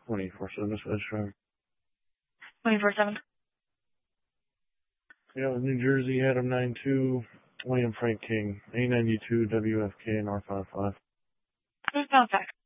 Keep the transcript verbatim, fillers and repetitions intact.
twenty-four seven West Drive. twenty-four seven. Yeah, New Jersey, Adam nine two, William Frank King, A ninety-two, W F K, and R five five. Who's bounce back?